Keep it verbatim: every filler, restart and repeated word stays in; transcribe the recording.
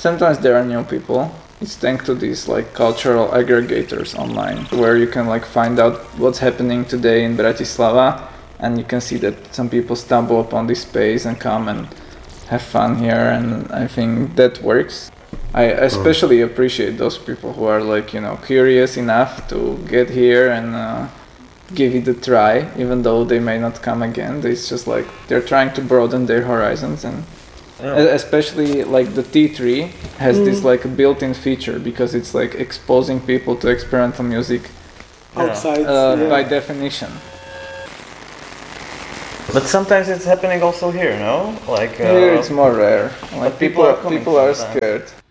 sometimes there are new people. It's thanks to these like cultural aggregators online, where you can like find out what's happening today in Bratislava, and you can see that some people stumble upon this space and come and have fun here, and I think that works. I especially appreciate those people who are like, you know, curious enough to get here and uh, give it a try, even though they may not come again. It's just like they're trying to broaden their horizons, and yeah. especially like the T three has mm. this like built-in feature because it's like exposing people to experimental music outside uh, yeah. by definition. But sometimes it's happening also here, no? Like uh, here it's more rare. Like people people, are coming people are sometimes. scared.